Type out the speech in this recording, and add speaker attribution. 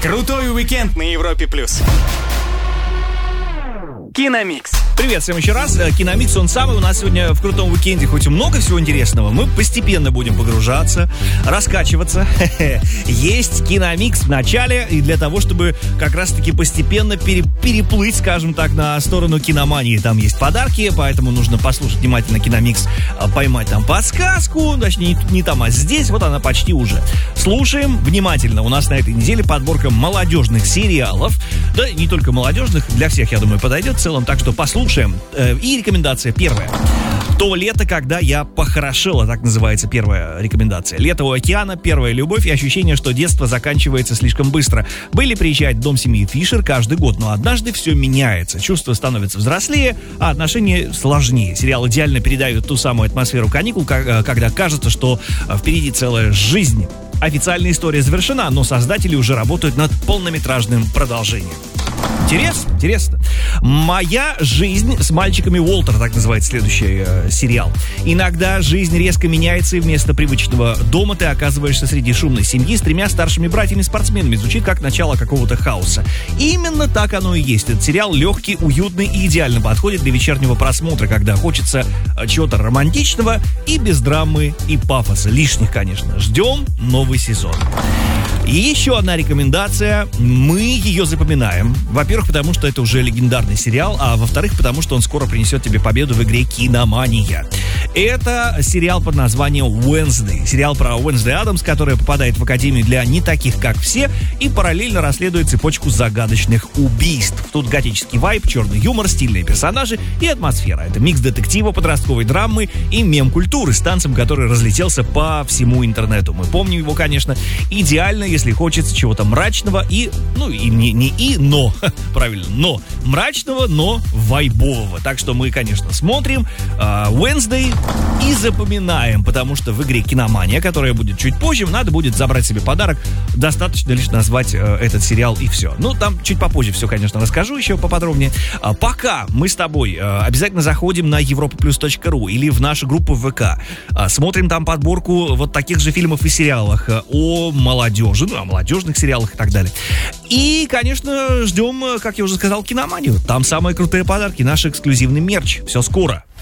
Speaker 1: Крутой уикенд на Европе+. Киномикс.
Speaker 2: Привет всем еще раз. Киномикс, он самый. У нас сегодня в крутом уикенде хоть и много всего интересного, мы постепенно будем погружаться, раскачиваться. Есть Киномикс в начале, и для того, чтобы как раз-таки постепенно переплыть, скажем так, на сторону киномании. Там есть подарки, поэтому нужно послушать внимательно Киномикс, поймать там подсказку, точнее не там, а здесь, вот она почти уже. Слушаем внимательно. У нас на этой неделе подборка молодежных сериалов. Да, не только молодежных, для всех, я думаю, подойдет в целом, так что послушаем. И рекомендация первая. То лето, когда я похорошела, так называется первая рекомендация. Лето у океана, первая любовь и ощущение, что детство заканчивается слишком быстро. Белли приезжает в дом семьи Фишер каждый год, но однажды все меняется. Чувства становятся взрослее, а отношения сложнее. Сериал идеально передает ту самую атмосферу каникул, когда кажется, что впереди целая жизнь. Официальная история завершена, но создатели уже работают над полнометражным продолжением. Интересно. «Моя жизнь с мальчиками Уолтер», так называется следующий сериал. Иногда жизнь резко меняется, и вместо привычного дома ты оказываешься среди шумной семьи с 3 старшими братьями-спортсменами. Звучит как начало какого-то хаоса. Именно так оно и есть. Этот сериал легкий, уютный и идеально подходит для вечернего просмотра, когда хочется чего-то романтичного и без драмы и пафоса. Лишних, конечно. Ждем новый сезон. И еще одна рекомендация. Мы ее запоминаем. Во-первых, потому что это уже легендарный сериал, а во-вторых, потому что он скоро принесет тебе победу в игре «Киномания». Это сериал под названием «Wednesday». Сериал про Уэнсдей Адамс, которая попадает в академию для не таких, как все, и параллельно расследует цепочку загадочных убийств. Тут готический вайб, черный юмор, стильные персонажи и атмосфера. Это микс детектива, подростковой драмы и мем-культуры с танцем, который разлетелся по всему интернету. Мы помним его, конечно, идеально, если хочется чего-то мрачного и, но мрачного, но вайбового. Так что мы, конечно, смотрим Wednesday и запоминаем, потому что в игре «Киномания», которая будет чуть позже, надо будет забрать себе подарок. Достаточно лишь назвать этот сериал и все. Ну, там чуть попозже все, конечно, расскажу еще поподробнее. Пока мы с тобой обязательно заходим на europaplus.ru или в нашу группу в ВК. Смотрим там подборку вот таких же фильмов и сериалах о молодежи, о молодежных сериалах и так далее. И, конечно, ждем, как я уже сказал, «Киноманию». Там самые крутые подарки, наш эксклюзивный мерч. Все скоро.